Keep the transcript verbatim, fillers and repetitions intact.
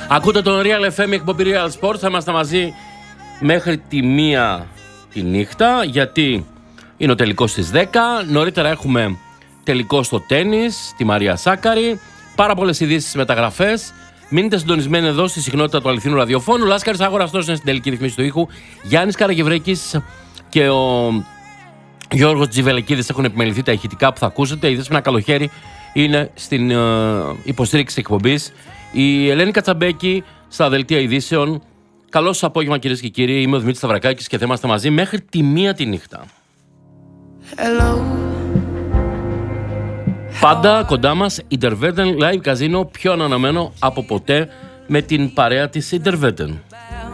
Ακούτε τον Real εφ εμ, εκπομπή Real Sports. Θα είμαστε μαζί μέχρι τη μία τη νύχτα, γιατί είναι ο τελικός στις δέκα. Νωρίτερα έχουμε τελικό στο τένις, τη Μαρία Σάκαρη. Πάρα πολλές ειδήσεις, μεταγραφές. Μείνετε συντονισμένοι εδώ στη συχνότητα του αληθινού ραδιοφώνου. Λάσκαρης Αγοραστός είναι στην τελική ρυθμίση του ήχου. Γιάννης Καραγευρέκης και ο Γιώργος Τζιβελεκίδης έχουν επιμεληθεί τα ηχητικά που θα ακούσετε. Η Δέσποινα Καλοχέρη είναι στην uh, υποστήριξη της εκπομπής. Η Ελένη Κατσαμπέκη στα δελτία ειδήσεων. Καλό σας απόγευμα, κυρίες και κύριοι. Είμαι ο Δημήτρης Σταυρακάκης και θα είμαστε μαζί μέχρι τη μία τη νύχτα. Hello. Πάντα κοντά μας Interveten Live Casino, πιο ανανεωμένο από ποτέ, με την παρέα της Interveten.